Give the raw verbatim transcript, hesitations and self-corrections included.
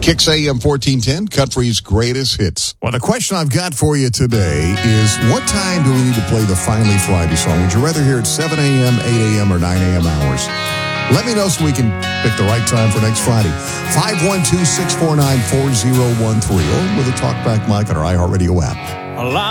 Kicks A M fourteen ten, Country's greatest hits. Well, the question I've got for you today is, what time do we need to play the Finally Friday song? Would you rather hear it seven a.m., eight a.m., or nine a.m. hours? Let me know so we can pick the right time for next Friday. five one two, six four nine, four zero one three or with a talkback mic on our iHeartRadio app.